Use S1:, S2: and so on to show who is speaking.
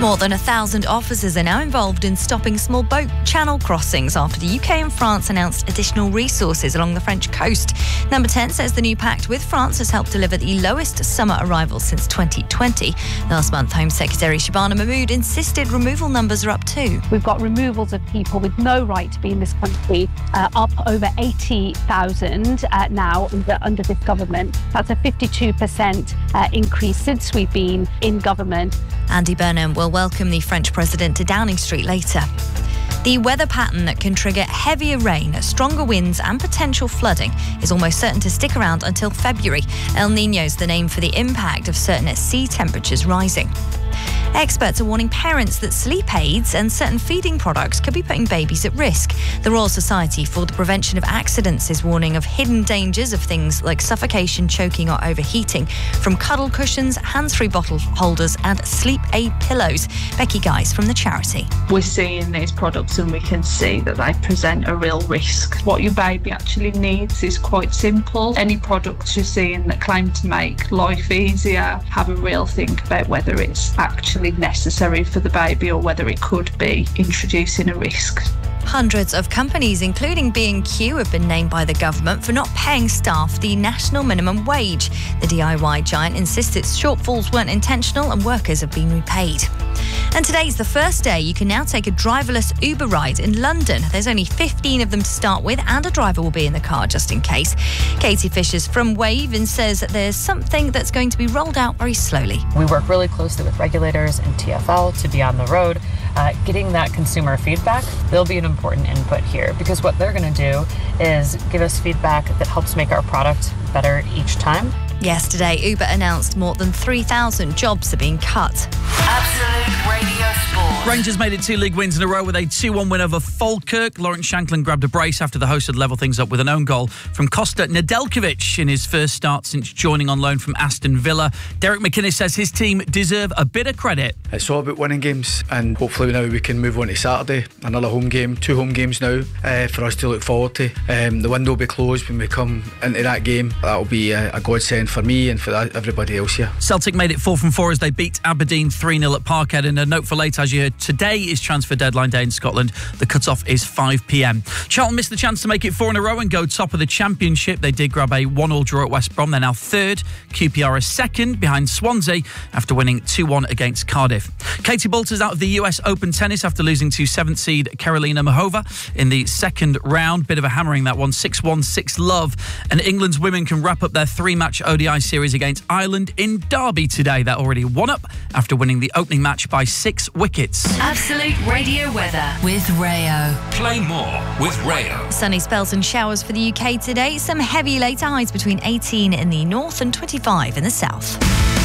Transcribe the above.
S1: More than 1,000 officers are now involved in stopping small boat channel crossings after the UK and France announced additional resources along the French coast. Number 10 says the new pact with France has helped deliver the lowest summer arrivals since 2020. Last month, Home Secretary Shabana Mahmood insisted removal numbers are up too.
S2: We've got removals of people with no right to be in this country up over 80,000 now under this government. That's a 52% increase since we've been in government.
S1: Andy Burnham will welcome the French president to Downing Street later. The weather pattern that can trigger heavier rain, stronger winds and potential flooding is almost certain to stick around until February. El Niño is the name for the impact of certain sea temperatures rising. Experts are warning parents that sleep aids and certain feeding products could be putting babies at risk. The Royal Society for the Prevention of Accidents is warning of hidden dangers of things like suffocation, choking or overheating from cuddle cushions, hands-free bottle holders and sleep aid pillows. Becky Guys from the charity.
S3: We're seeing these products and we can see that they present a real risk. What your baby actually needs is quite simple. Any products you're seeing that claim to make life easier, have a real think about whether it's actually necessary for the baby or whether it could be introducing a risk.
S1: Hundreds of companies, including B&Q, have been named by the government for not paying staff the national minimum wage. The DIY giant insists its shortfalls weren't intentional and workers have been repaid. And today's the first day you can now take a driverless Uber ride in London. There's only 15 of them to start with and a driver will be in the car just in case. Katie Fishers from Wave and says that there's something that's going to be rolled out very slowly.
S4: We work really closely with regulators and TfL to be on the road. Getting that consumer feedback, they'll be an important input here because what they're going to do is give us feedback that helps make our product better each time.
S1: Yesterday, Uber announced more than 3,000 jobs are being cut.
S5: Absolute Radio Sport.
S6: Rangers made it 2 league wins in a row with a 2-1 win over Falkirk. Lawrence Shanklin grabbed a brace after the host had levelled things up with an own goal from Kosta Nedeljkovic in his first start since joining on loan from Aston Villa. Derek McInnes says his team deserve a bit of credit.
S7: It's all about winning games and hopefully now we can move on to Saturday. Another home game, 2 home games now for us to look forward to. The window will be closed when we come into that game. That'll be a godsend for me and for everybody else here.
S6: Celtic made it 4 from 4 as they beat Aberdeen 3-0 at Parkhead. And a note for later, as you heard, today is transfer deadline day in Scotland. The cut-off is 5 p.m. Charlton missed the chance to make it 4 in a row and go top of the Championship. They did grab a 1-1 draw at West Brom. They're now third. QPR is second behind Swansea after winning 2-1 against Cardiff. Katie Boulter's out of the US Open tennis after losing to 7th seed Karolina Muchova in the second round. Bit of a hammering that one, 6-1, 6-love. And England's women can wrap up their 3-match ODI series against Ireland in Derby today. They're already 1-up after winning the opening match by 6 wickets.
S5: Absolute Radio weather with Rayo.
S8: Play more with Rayo.
S1: Sunny spells and showers for the UK today. Some heavy late highs between 18 in the north and 25 in the south.